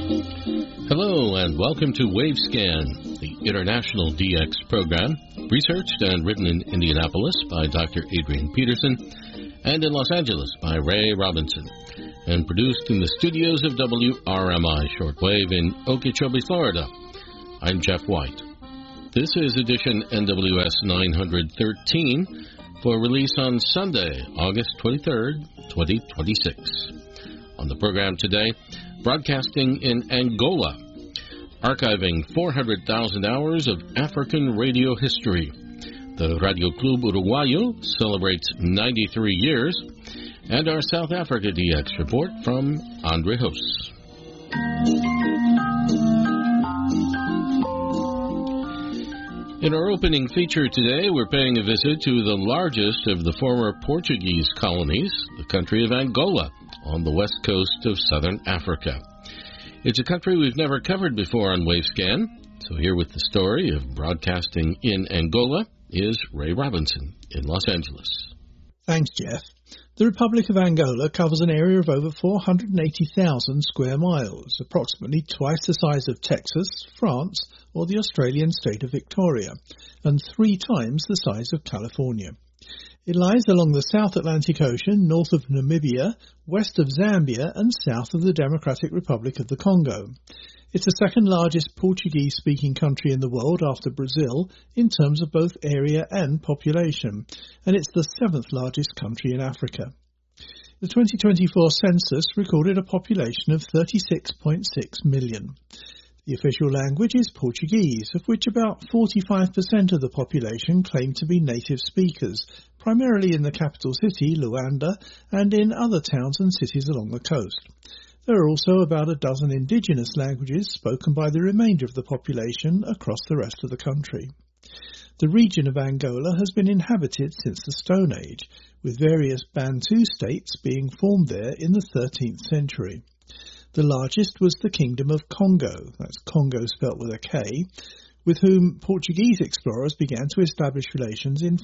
Hello and welcome to WaveScan, the International DX program, researched and written in Indianapolis by Dr. Adrian Peterson and in Los Angeles by Ray Robinson, and produced in the studios of WRMI Shortwave in Okeechobee, Florida. I'm Jeff White. This is edition NWS 913 for release on Sunday, August 23rd, 2026. On the program today, broadcasting in Angola, archiving 400,000 hours of African radio history. The Radio Club Uruguayo celebrates 93 years, and our South Africa DX report from Andre Hoos. In our opening feature today, we're paying a visit to the largest of the former Portuguese colonies, the country of Angola, on the west coast of southern Africa. It's a country we've never covered before on WaveScan, so here with the story of broadcasting in Angola is Ray Robinson in Los Angeles. Thanks, Jeff. The Republic of Angola covers an area of over 480,000 square miles, approximately twice the size of Texas, France, or the Australian state of Victoria, and 3 times the size of California. It lies along the South Atlantic Ocean, north of Namibia, west of Zambia, and south of the Democratic Republic of the Congo. It's the second largest Portuguese-speaking country in the world after Brazil in terms of both area and population, and it's the 7th largest country in Africa. The 2024 census recorded a population of 36.6 million. The official language is Portuguese, of which about 45% of the population claim to be native speakers, primarily in the capital city, Luanda, and in other towns and cities along the coast. There are also about a dozen indigenous languages spoken by the remainder of the population across the rest of the country. The region of Angola has been inhabited since the Stone Age, with various Bantu states being formed there in the 13th century. The largest was the Kingdom of Congo, that's Congo spelt with a K, with whom Portuguese explorers began to establish relations in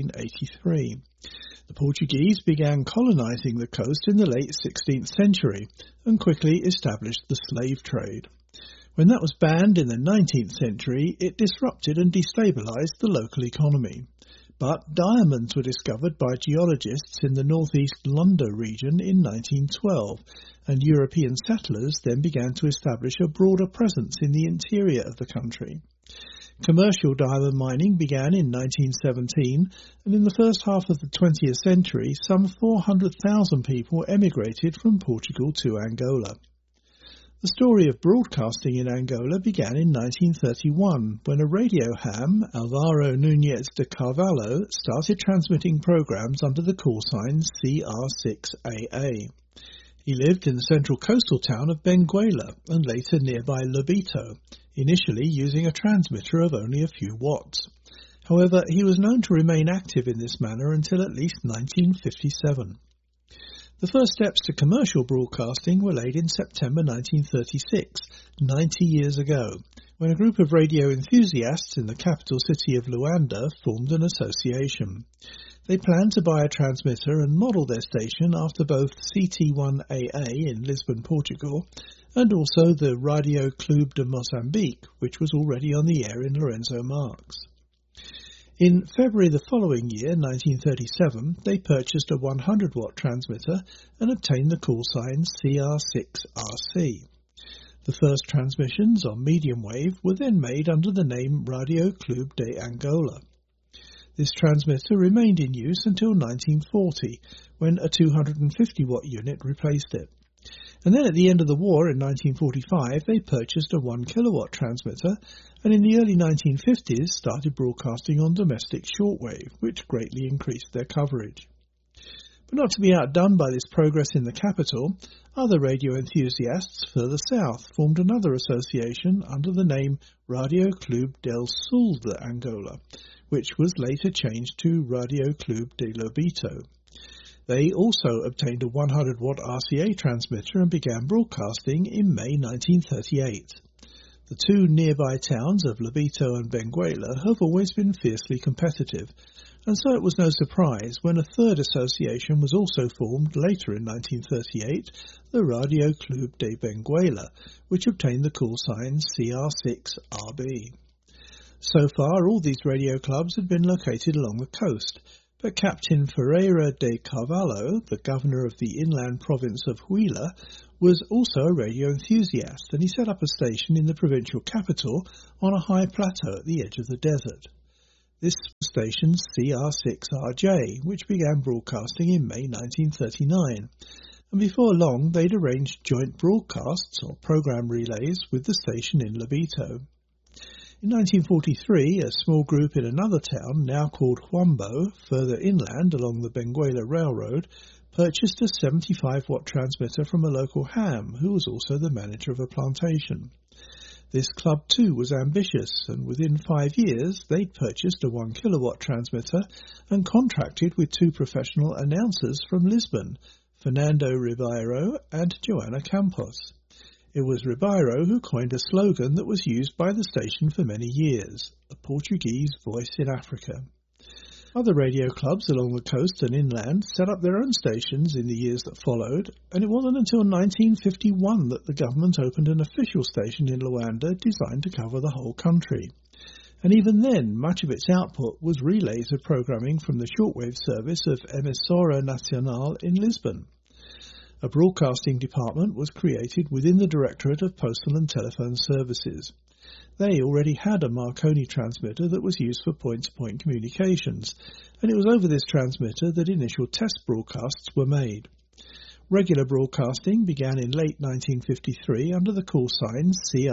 1483. The Portuguese began colonizing the coast in the late 16th century and quickly established the slave trade. When that was banned in the 19th century, it disrupted and destabilized the local economy. But diamonds were discovered by geologists in the northeast Lunda region in 1912, and European settlers then began to establish a broader presence in the interior of the country. Commercial diamond mining began in 1917, and in the first half of the 20th century, some 400,000 people emigrated from Portugal to Angola. The story of broadcasting in Angola began in 1931, when a radio ham, Alvaro Núñez de Carvalho, started transmitting programs under the call sign CR6AA. He lived in the central coastal town of Benguela and later nearby Lobito, initially using a transmitter of only a few watts. However, he was known to remain active in this manner until at least 1957. The first steps to commercial broadcasting were laid in September 1936, 90 years ago, when a group of radio enthusiasts in the capital city of Luanda formed an association. They planned to buy a transmitter and model their station after both CT1AA in Lisbon, Portugal, and also the Radio Club de Moçambique, which was already on the air in Lourenço Marques. In February the following year, 1937, they purchased a 100-watt transmitter and obtained the call sign CR6RC. The first transmissions on medium wave were then made under the name Radio Club de Angola. This transmitter remained in use until 1940, when a 250-watt unit replaced it. And then at the end of the war in 1945, they purchased a 1-kilowatt transmitter, and in the early 1950s started broadcasting on domestic shortwave, which greatly increased their coverage. But not to be outdone by this progress in the capital, other radio enthusiasts further south formed another association under the name Radio Club del Sul de Angola, which was later changed to Radio Club de Lobito. They also obtained a 100-watt RCA transmitter and began broadcasting in May 1938. The two nearby towns of Lobito and Benguela have always been fiercely competitive, and so it was no surprise when a third association was also formed later in 1938, the Radio Club de Benguela, which obtained the call sign CR6RB. So far, all these radio clubs had been located along the coast, but Captain Ferreira de Carvalho, the governor of the inland province of Huila, was also a radio enthusiast, and he set up a station in the provincial capital on a high plateau at the edge of the desert. This station CR6RJ, which began broadcasting in May 1939, and before long they'd arranged joint broadcasts or program relays with the station in Lobito. In 1943, a small group in another town, now called Huambo, further inland along the Benguela Railroad, purchased a 75-watt transmitter from a local ham, who was also the manager of a plantation. This club too was ambitious, and within 5 years they'd purchased a 1 kilowatt transmitter and contracted with 2 professional announcers from Lisbon, Fernando Ribeiro and Joana Campos. It was Ribeiro who coined a slogan that was used by the station for many years, "A Portuguese Voice in Africa." Other radio clubs along the coast and inland set up their own stations in the years that followed, and it wasn't until 1951 that the government opened an official station in Luanda designed to cover the whole country. And even then, much of its output was relays of programming from the shortwave service of Emissora Nacional in Lisbon. A broadcasting department was created within the Directorate of Postal and Telephone Services. They already had a Marconi transmitter that was used for point-to-point communications, and it was over this transmitter that initial test broadcasts were made. Regular broadcasting began in late 1953 under the call sign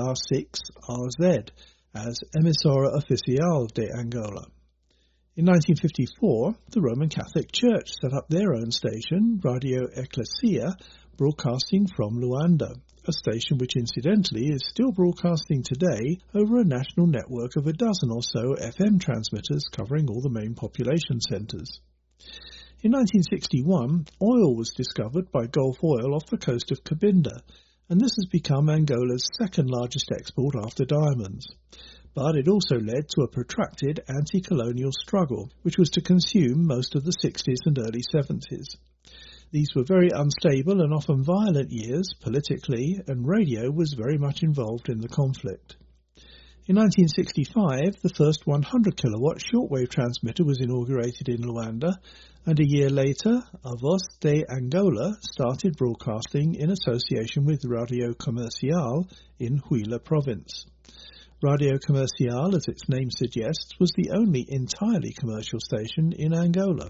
CR6RZ as Emissora Oficial de Angola. In 1954, the Roman Catholic Church set up their own station, Radio Ecclesia, broadcasting from Luanda, a station which incidentally is still broadcasting today over a national network of a dozen or so FM transmitters covering all the main population centres. In 1961, oil was discovered by Gulf Oil off the coast of Cabinda, and this has become Angola's second largest export after diamonds. But it also led to a protracted anti-colonial struggle, which was to consume most of the 60s and early 70s. These were very unstable and often violent years politically, and radio was very much involved in the conflict. In 1965, the first 100 kilowatt shortwave transmitter was inaugurated in Luanda, and a year later, A Voz de Angola started broadcasting in association with Radio Comercial in Huila province. Radio Comercial, as its name suggests, was the only entirely commercial station in Angola.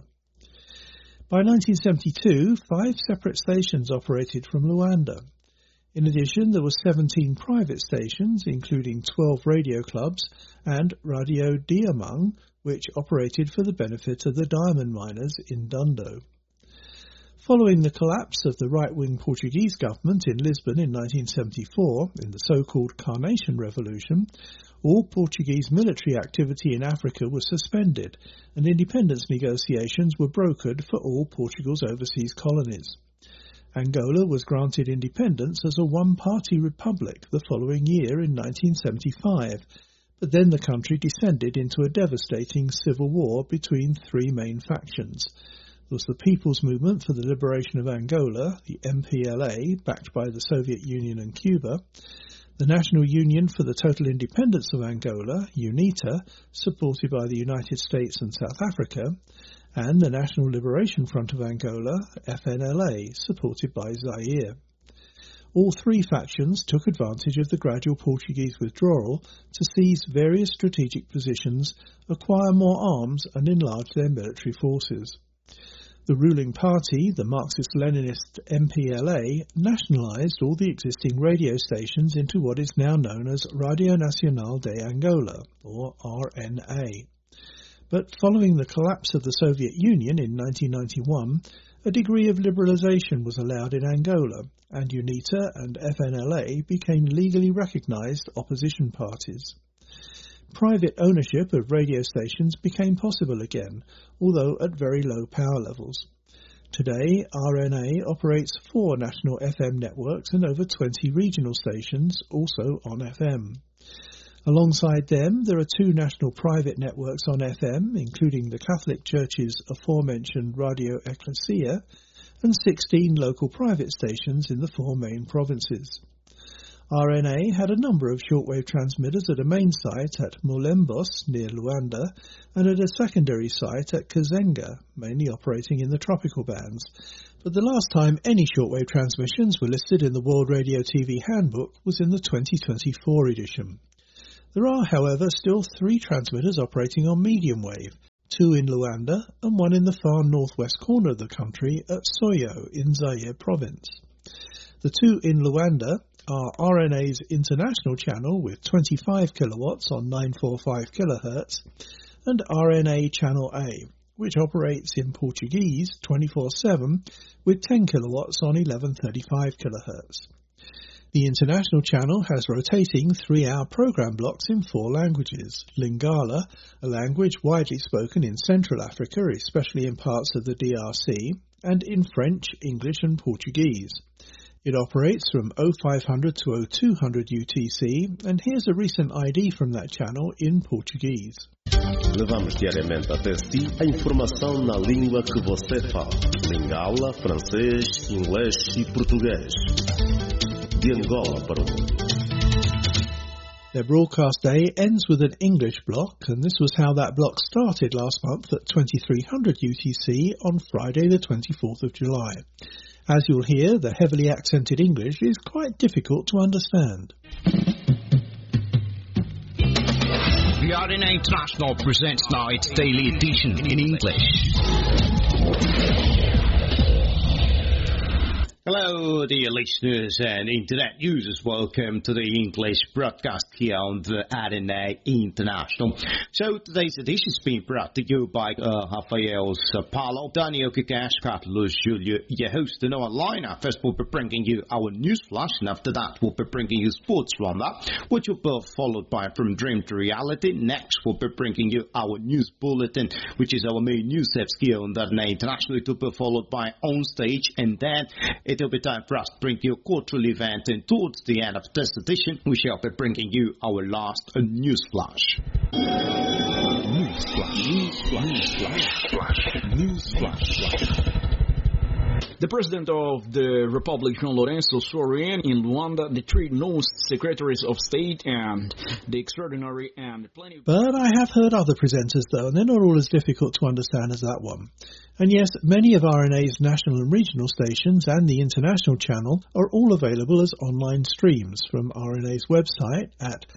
By 1972, 5 separate stations operated from Luanda. In addition, there were 17 private stations, including 12 radio clubs, and Radio Diamang, which operated for the benefit of the diamond miners in Dundo. Following the collapse of the right-wing Portuguese government in Lisbon in 1974, in the so-called Carnation Revolution, all Portuguese military activity in Africa was suspended, and independence negotiations were brokered for all Portugal's overseas colonies. Angola was granted independence as a one-party republic the following year in 1975, but then the country descended into a devastating civil war between 3 main factions. There was the People's Movement for the Liberation of Angola, the MPLA, backed by the Soviet Union and Cuba, the National Union for the Total Independence of Angola, UNITA, supported by the United States and South Africa, and the National Liberation Front of Angola, FNLA, supported by Zaire. All 3 factions took advantage of the gradual Portuguese withdrawal to seize various strategic positions, acquire more arms and enlarge their military forces. The ruling party, the Marxist-Leninist MPLA, nationalised all the existing radio stations into what is now known as Radio Nacional de Angola, or RNA. But following the collapse of the Soviet Union in 1991, a degree of liberalisation was allowed in Angola, and UNITA and FNLA became legally recognised opposition parties. Private ownership of radio stations became possible again, although at very low power levels. Today, RNA operates 4 national FM networks and over 20 regional stations, also on FM. Alongside them, there are 2 national private networks on FM, including the Catholic Church's aforementioned Radio Ecclesia, and 16 local private stations in the 4 main provinces. RNA had a number of shortwave transmitters at a main site at Molembos near Luanda and at a secondary site at Kazenga, mainly operating in the tropical bands. But the last time any shortwave transmissions were listed in the World Radio TV Handbook was in the 2024 edition. There are, however, still 3 transmitters operating on medium wave, 2 in Luanda and 1 in the far northwest corner of the country at Soyo in Zaire province. The 2 in Luanda are RNA's international channel with 25 kilowatts on 945 kilohertz and RNA Channel A, which operates in Portuguese 24/7 with 10 kilowatts on 1135 kilohertz. The international channel has rotating 3-hour program blocks in 4 languages: Lingala, a language widely spoken in Central Africa, especially in parts of the DRC, and in French, English and Portuguese. It operates from 0500 to 0200 UTC, and here's a recent ID from that channel in Portuguese. Levamos diariamente até si a informação na língua que você fala: Lingala, francês, inglês e português. De Angola para o mundo. Their broadcast day ends with an English block, and this was how that block started last month at 2300 UTC on Friday the 24th of July. As you'll hear, the heavily accented English is quite difficult to understand. The RNA International presents now its daily edition in English. Hello, dear listeners and internet users. Welcome to the English broadcast here on the RNA International. So today's edition is being brought to you by Rafael Sapalo, Daniel Kikash, Carlos Julio, your host and our lineup. First we'll be bringing you our news flash, and after that we'll be bringing you sports roundup, which will be followed by From Dream to Reality. Next we'll be bringing you our news bulletin, which is our main news service here on the RNA International. It will be followed by On Stage, and then it'll be time for us to bring you a quarterly event, and towards the end of this edition, we shall be bringing you our last news flash. News flash. News flash. News flash. News flash. The President of the Republic, João Lourenço, swore in Luanda the 3 newest Secretaries of State and the extraordinary and plenty... But I have heard other presenters, though, and they're not all as difficult to understand as that one. And yes, many of RNA's national and regional stations and the international channel are all available as online streams from RNA's website at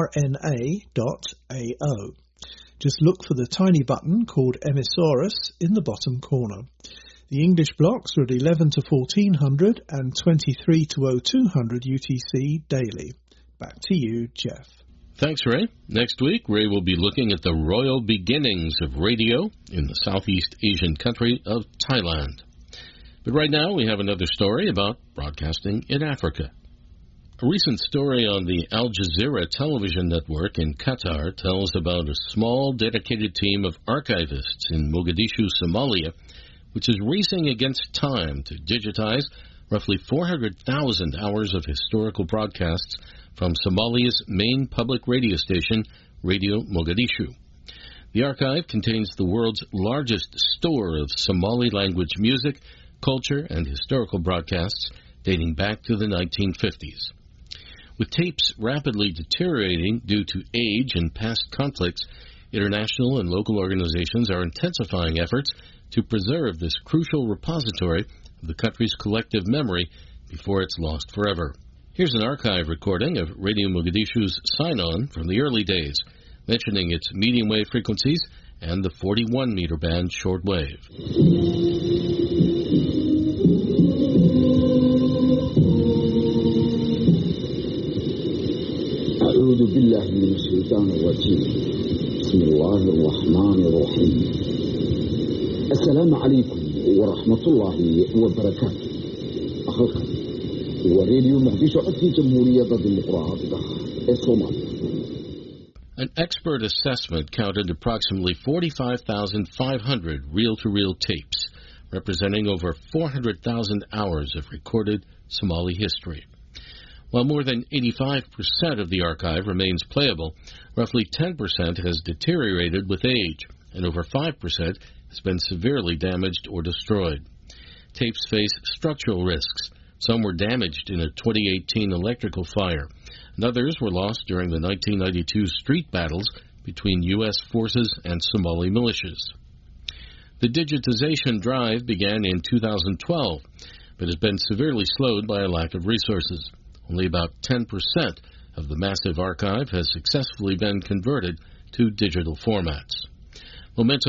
rna.ao. Just look for the tiny button called Emissaurus in the bottom corner. The English blocks are at 11 to 1400 and 23 to 0200 UTC daily. Back to you, Jeff. Thanks, Ray. Next week, Ray will be looking at the royal beginnings of radio in the Southeast Asian country of Thailand. But right now, we have another story about broadcasting in Africa. A recent story on the Al Jazeera television network in Qatar tells about a small, dedicated team of archivists in Mogadishu, Somalia, which is racing against time to digitize roughly 400,000 hours of historical broadcasts from Somalia's main public radio station, Radio Mogadishu. The archive contains the world's largest store of Somali language music, culture, and historical broadcasts dating back to the 1950s. With tapes rapidly deteriorating due to age and past conflicts, international and local organizations are intensifying efforts to preserve this crucial repository of the country's collective memory before it's lost forever. Here's an archive recording of Radio Mogadishu's sign-on from the early days, mentioning its medium-wave frequencies and the 41-meter band shortwave. أعوذ بالله من الشيطان الرجيم بسم الله الرحمن الرحيم السلام عليكم ورحمة الله وبركاته أخوكم وراديو مقدشو في جمهورية الديمقراطية الصومال. An expert assessment counted approximately 45,500 reel-to-reel tapes, representing over 400,000 hours of recorded Somali history. While more than 85% of the archive remains playable, roughly 10% has deteriorated with age, and over 5% has been severely damaged or destroyed. Tapes face structural risks. Some were damaged in a 2018 electrical fire, and others were lost during the 1992 street battles between U.S. forces and Somali militias. The digitization drive began in 2012, but has been severely slowed by a lack of resources. Only about 10% of the massive archive has successfully been converted to digital formats. Memento